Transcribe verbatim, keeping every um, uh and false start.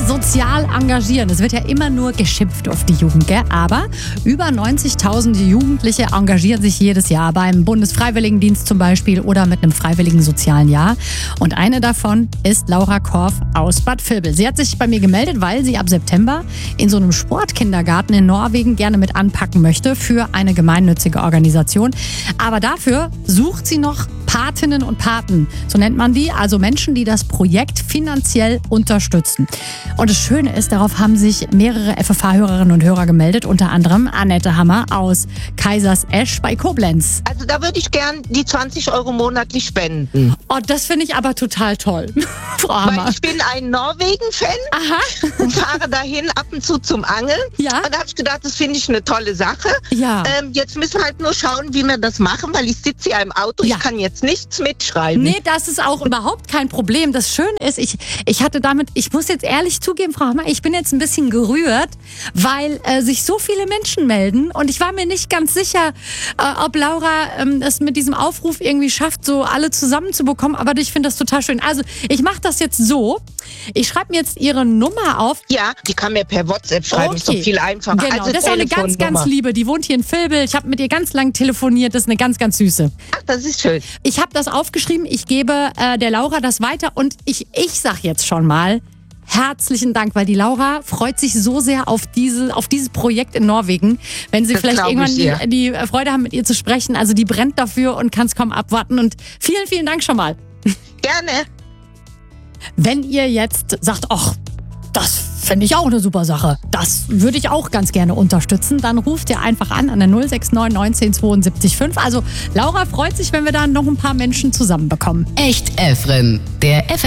sozial engagieren. Es wird ja immer nur geschimpft auf die Jugend, gell? Aber über neunzigtausend Jugendliche engagieren sich jedes Jahr beim Bundesfreiwilligendienst zum Beispiel oder mit einem freiwilligen sozialen Jahr. Und eine davon ist Laura Korf aus Bad Vilbel. Sie hat sich bei mir gemeldet, weil sie ab September in so einem Sportkindergarten in Norwegen gerne mit anpacken möchte für eine gemeinnützige Organisation. Aber dafür sucht sie noch Patinnen und Paten, so nennt man die, also Menschen, die das Projekt finanziell unterstützen. Und das Schöne ist, darauf haben sich mehrere F F H-Hörerinnen und Hörer gemeldet, unter anderem Annette Hammer aus Kaisersesch bei Koblenz. Also da würde ich gern die zwanzig Euro monatlich spenden. Oh, das finde ich aber total toll, Frau Hammer. Weil ich bin ein Norwegen-Fan Aha. und fahre dahin ab und zu zum Angeln. Ja. Und da habe ich gedacht, das finde ich eine tolle Sache. Ja. Ähm, jetzt müssen wir halt nur schauen, wie wir das machen, weil ich sitze ja im Auto, Ja. ich kann jetzt nichts mitschreiben. Nee, das ist auch überhaupt kein Problem. Das Schöne ist, ich, ich hatte damit, ich muss jetzt ehrlich zugeben, Frau Hammer, ich bin jetzt ein bisschen gerührt, weil äh, sich so viele Menschen melden und ich war mir nicht ganz sicher, äh, ob Laura ähm, es mit diesem Aufruf irgendwie schafft, so alle zusammenzubekommen, aber ich finde das total schön. Also, ich mache das jetzt so, ich schreibe mir jetzt Ihre Nummer auf. Ja, die kann mir per WhatsApp schreiben, ist doch viel einfacher. Genau, Also das ist eine ganz, ganz liebe, die wohnt hier in Vilbel, ich habe mit ihr ganz lang telefoniert, das ist eine ganz, ganz süße. Ach, das ist schön. Ich habe das aufgeschrieben, ich gebe äh, der Laura das weiter und ich, ich sag jetzt schon mal herzlichen Dank, weil die Laura freut sich so sehr auf, diese, auf dieses Projekt in Norwegen. Wenn Sie Das vielleicht glaub irgendwann ich die, die Freude haben, mit ihr zu sprechen. Also die brennt dafür und kann es kaum abwarten. Und vielen, vielen Dank schon mal. Gerne. Wenn ihr jetzt sagt, ach, das finde ich auch eine super Sache, das würde ich auch ganz gerne unterstützen, dann ruft ihr einfach an an der null sechs neun neunzehn zweiundsiebzig fünf. Also Laura freut sich, wenn wir da noch ein paar Menschen zusammenbekommen. Echt Efren, der F